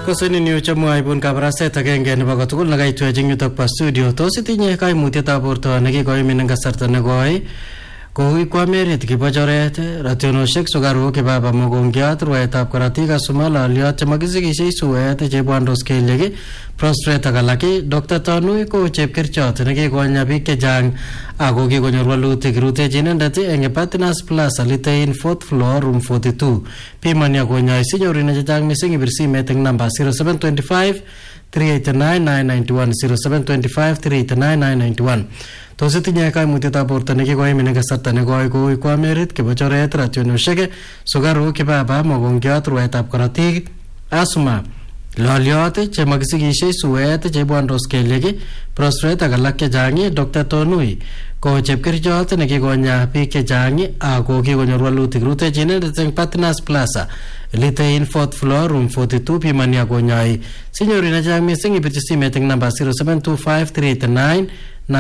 Kasini ni uchamwa ibun kabaraset agenge nebo kotugul nekaitwech eng yutok pa studio. Tos itinye kaimutietab borto nekikoimin eng kasarta nekoi kou ikwameret kibo choret, rationoshek, sukaruk, kibaba mogongiat, rwaetab korotik, asuma, loliot, chemakisikishei suet, chebwandos kelyek, prostrate ak alak. Dr. Tanui ko chepkerichot nekikonya biik chechang ako kikonyor walutik. Rutechi inendet eng Hepatinas Plus Alitein 4th floor room 42. Pimani akonyoi sinyoru chechang mising ibir simet eng namba 0725 389-991 0725-389-991. Tos itinye kaimutietab borto nekikoimin eng kasarta nekoi kou ikwameret, kibo choret, rationoshek, sukaruk, kibaba mogongiat, rwaetab korotik, asma, loliot, chemakisikishei suet, chebwandos kelyek, prostrate ak alak chechang. Dr. Tonui ko chepkerichot nekikonya biik chechang ako kikonyor walutik. Rutechi inendet eng Hepatinas Plus Litein 4th floor room 42. Pimani akonyoi sinyoru chechang mising ibirchi simet eng namba 0725-389-991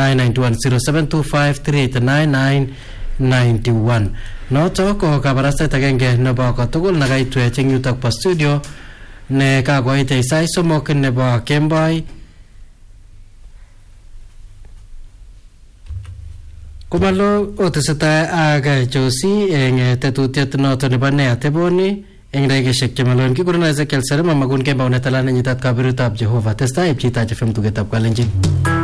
0725-389-991. Noto ko kabaraset agenge nebo kotugul nekaitwech eng yutok pa studio ne kakoite sait somok nebo kemboi. Kumalo otesetai ak Josie eng tetutiet noto nebo ne ateboni eng dakikeshek chemalon. Kikuren Ezekiel Serema magun kembao netala nenyitat kabirutab Jehova. Testai ipchitaach FM tugetab Kalenjin.